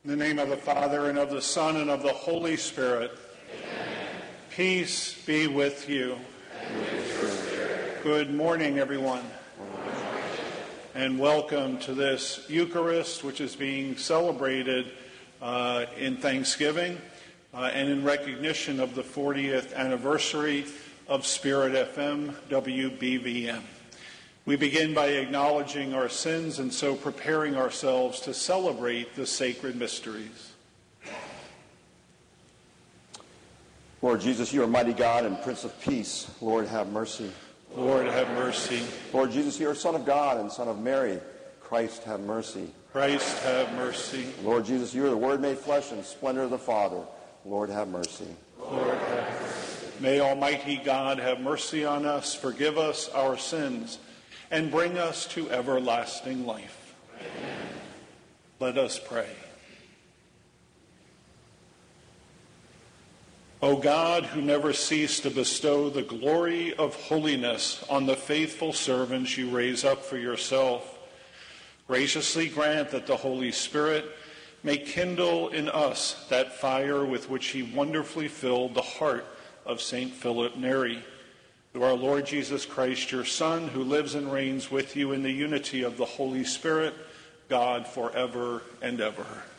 In the name of the Father, and of the Son, and of the Holy Spirit. Amen. Peace be with you. And with your spirit. Good morning, everyone. And welcome to this Eucharist, which is being celebrated in Thanksgiving and in recognition of the 40th anniversary of Spirit FM WBVM. We begin by acknowledging our sins and so preparing ourselves to celebrate the sacred mysteries. Lord Jesus, you are mighty God and Prince of Peace. Lord, have mercy. Lord, have mercy. Lord Jesus, you are Son of God and Son of Mary. Christ, have mercy. Christ, have mercy. Lord Jesus, you are the Word made flesh and splendor of the Father. Lord, have mercy. Lord, have mercy. May Almighty God have mercy on us, forgive us our sins, and bring us to everlasting life. Amen. Let us pray. O God, who never cease to bestow the glory of holiness on the faithful servants you raise up for yourself, graciously grant that the Holy Spirit may kindle in us that fire with which he wonderfully filled the heart of St. Philip Neri. Through our Lord Jesus Christ, your Son, who lives and reigns with you in the unity of the Holy Spirit, God, forever and ever.